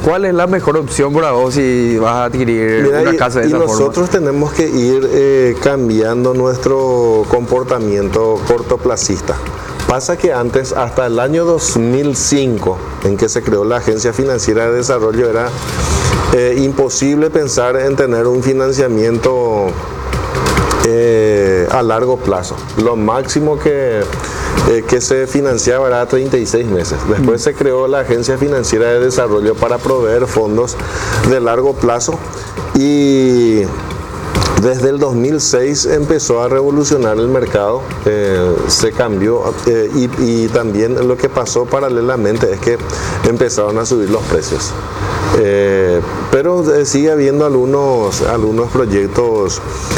¿cuál es la mejor opción para vos si vas a adquirir Mira, una casa de esa forma? nosotros tenemos que ir cambiando nuestro comportamiento cortoplacista. Pasa que antes, hasta el año 2005, en que se creó la Agencia Financiera de Desarrollo, era imposible pensar en tener un financiamiento a largo plazo. Lo máximo que se financiaba era 36 meses. Después se creó la Agencia Financiera de Desarrollo para proveer fondos de largo plazo y desde el 2006 empezó a revolucionar el mercado, se cambió y también lo que pasó paralelamente es que empezaron a subir los precios. Pero sigue habiendo algunos proyectos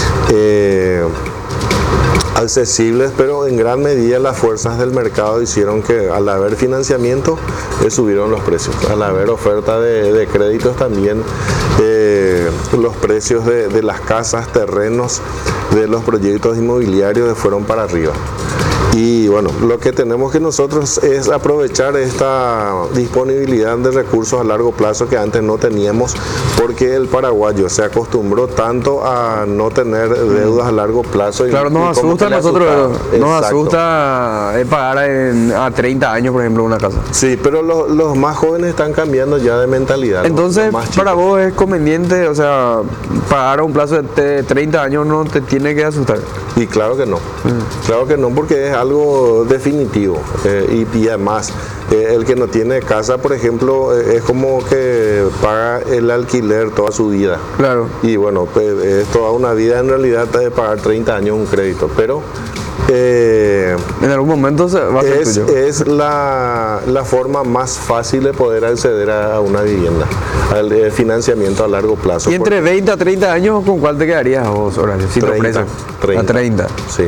accesibles, pero en gran medida las fuerzas del mercado hicieron que al haber financiamiento subieron los precios, al haber oferta de créditos también los precios de las casas, terrenos, de los proyectos inmobiliarios fueron para arriba. Y bueno, lo que tenemos que nosotros es aprovechar esta disponibilidad de recursos a largo plazo que antes no teníamos, porque el paraguayo se acostumbró tanto a no tener deudas a largo plazo. Claro, nos asusta a nosotros, nos asusta pagar a 30 años, por ejemplo, una casa. Sí, pero los más jóvenes están cambiando ya de mentalidad. Entonces, para vos es conveniente, o sea, pagar a un plazo de 30 años no te tiene que asustar. Y claro que no, claro que no, porque es algo definitivo y además el que no tiene casa, por ejemplo, es como que paga el alquiler toda su vida. Claro. Y bueno, es toda una vida en realidad de pagar 30 años un crédito, pero en algún momento va a ser tuyo. Es la forma más fácil de poder acceder a una vivienda, al financiamiento a largo plazo. ¿Y entre 20 a 30 años con cuál te quedarías vos, Horacio? 30. A 30. Sí.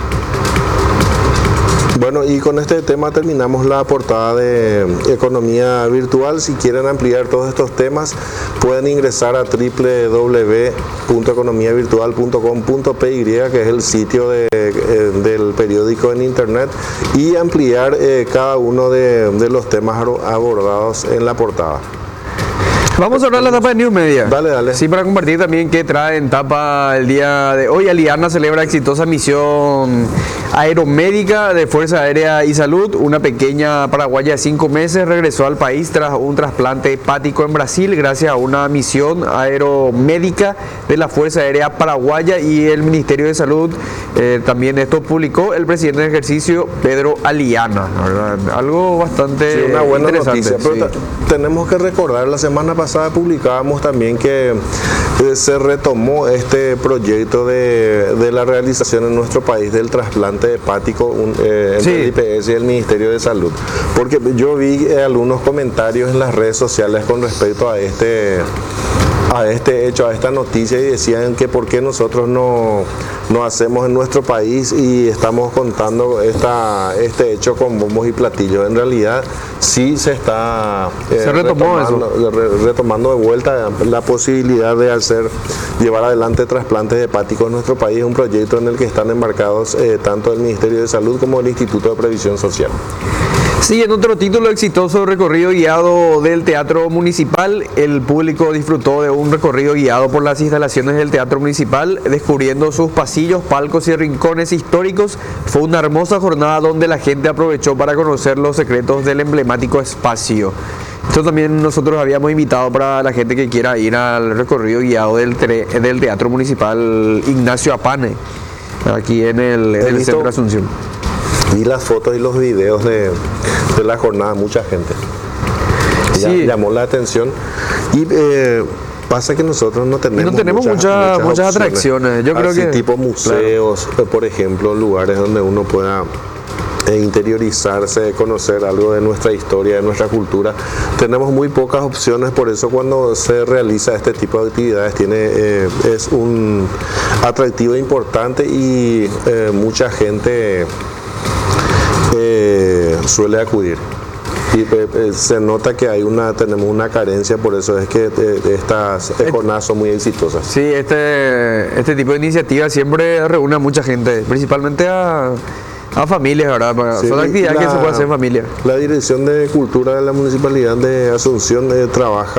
Bueno, y con este tema terminamos la portada de Economía Virtual. Si quieren ampliar todos estos temas, pueden ingresar a www.economiavirtual.com.py, que es el sitio del periódico en internet, y ampliar cada uno de los temas abordados en la portada. Vamos a hablar de la etapa de News Media. Dale. Sí, para compartir también qué trae en tapa el día de hoy. Aliana celebra exitosa misión aeromédica de Fuerza Aérea y Salud. Una pequeña paraguaya de 5 meses regresó al país tras un trasplante hepático en Brasil gracias a una misión aeromédica de la Fuerza Aérea Paraguaya y el Ministerio de Salud. También esto publicó el presidente de ejercicio, Pedro Aliana, ¿verdad? Algo bastante una buena interesante. Noticia, pero tenemos que recordar, la semana pasada publicábamos también que se retomó este proyecto de la realización en nuestro país del trasplante hepático entre el IPS y el Ministerio de Salud, porque yo vi algunos comentarios en las redes sociales con respecto a este hecho, a esta noticia, y decían que por qué nosotros no hacemos en nuestro país y estamos contando este hecho con bombos y platillos. En realidad sí se está retomando de vuelta la posibilidad de llevar adelante trasplantes hepáticos en nuestro país. Es un proyecto en el que están embarcados tanto el Ministerio de Salud como el Instituto de Previsión Social. Sí, en otro título, exitoso recorrido guiado del Teatro Municipal. El público disfrutó de un recorrido guiado por las instalaciones del Teatro Municipal, descubriendo sus pasillos, palcos y rincones históricos. Fue una hermosa jornada donde la gente aprovechó para conocer los secretos del emblemático espacio. Esto también nosotros habíamos invitado para la gente que quiera ir al recorrido guiado del Teatro Municipal Ignacio Apane, aquí en el Centro de Asunción. Vi las fotos y los videos de la jornada, mucha gente. Sí. Llamó la atención. Y pasa que nosotros no tenemos muchas atracciones. Yo creo que tipo museos, por ejemplo, lugares donde uno pueda interiorizarse, conocer algo de nuestra historia, de nuestra cultura. Tenemos muy pocas opciones, por eso cuando se realiza este tipo de actividades es un atractivo importante y mucha gente suele acudir. Y se nota que tenemos una carencia, por eso es que estas jornadas son muy exitosas. Sí, este tipo de iniciativas siempre reúne a mucha gente, principalmente a familias, ¿verdad? Sí, son actividades que se puede hacer en familia. La Dirección de Cultura de la Municipalidad de Asunción trabaja